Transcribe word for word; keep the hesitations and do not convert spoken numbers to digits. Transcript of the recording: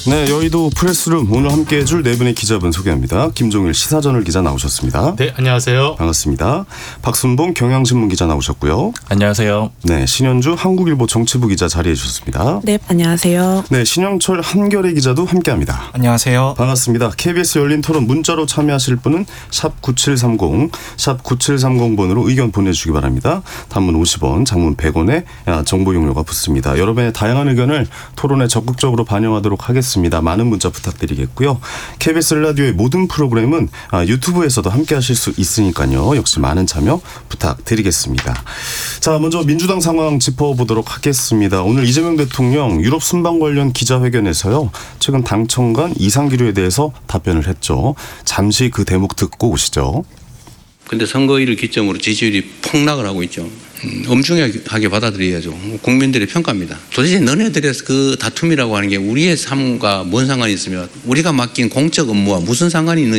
네, 여의도 프레스룸 오늘 함께해줄 네 분의 기자분 소개합니다. 김종일 시사저널 기자 나오셨습니다. 네, 안녕하세요. 반갑습니다. 박순봉 경향신문 기자 나오셨고요. 안녕하세요. 네, 신현주 한국일보 정치부 기자 자리해 주셨습니다. 네, 안녕하세요. 네, 신영철 한겨레 기자도 함께합니다. 안녕하세요. 반갑습니다. 케이비에스 열린 토론 문자로 참여하실 분은 샵 구칠삼공, 샵 구칠삼공 번으로 의견 보내주시기 바랍니다. 단문 오십 원, 장문 백 원에 정보 용료가 붙습니다. 여러분의 다양한 의견을 토론에 적극적으로 반영하도록 하겠습니다. 많은 문자 부탁드리겠고요. 케이비에스 라디오의 모든 프로그램은 유튜브에서도 함께하실 수 있으니까요. 역시 많은 참여 부탁드리겠습니다. 자, 먼저 민주당 상황 짚어보도록 하겠습니다. 오늘 이재명 대통령 유럽 순방 관련 기자회견에서요. 최근 당청 간 이상기류에 대해서 답변을 했죠. 잠시 그 대목 듣고 오시죠. 근데 선거일을 기점으로 지지율이 폭락을 하고 있죠. 음, 엄중하게 받아들여야죠. 국민들의 평가입니다. 도대체 너네들의 그 다툼이라고 하는 게 우리의 삶과 뭔 상관이 있으며 우리가 맡긴 공적 업무와 무슨 상관이 있는지